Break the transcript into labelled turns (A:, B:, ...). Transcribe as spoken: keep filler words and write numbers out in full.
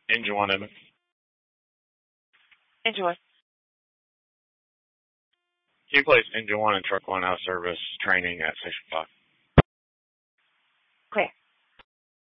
A: Engine one, Emmett.
B: Engine one.
A: Can you place engine one and truck one out of service training at six o'clock?
B: Okay.